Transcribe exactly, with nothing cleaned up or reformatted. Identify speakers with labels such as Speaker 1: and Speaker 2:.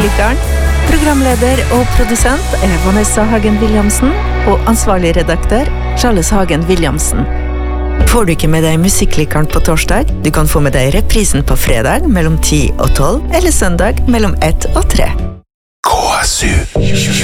Speaker 1: Musikklikeren. Programleder og produsent er Vanessa Hagen Williamsen, og ansvarlig redaktør Charles Hagen Williamsen. Får du ikke med deg Musikklikeren på torsdag? Du kan få med deg reprisen på fredag mellom ti og tolv, eller søndag mellom ett og tre.
Speaker 2: K S U